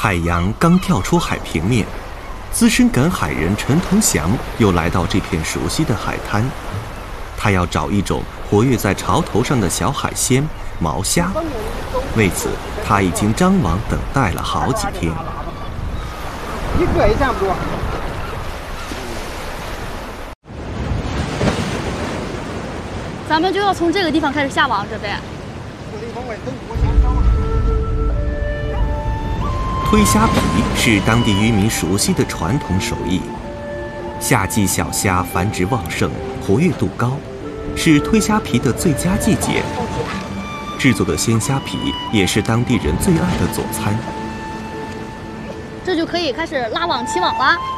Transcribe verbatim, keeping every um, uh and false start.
太阳刚跳出海平面，资深赶海人陈同祥又来到这片熟悉的海滩。他要找一种活跃在潮头上的小海鲜——毛虾。为此，他已经张网等待了好几天。 一个也占不住。 咱们就要从这个地方开始下网，准备。 推虾皮是当地渔民熟悉的传统手艺。夏季小虾繁殖旺盛，活跃度高，是推虾皮的最佳季节。制作的鲜虾皮也是当地人最爱的佐餐。 这就可以开始拉网起网啦。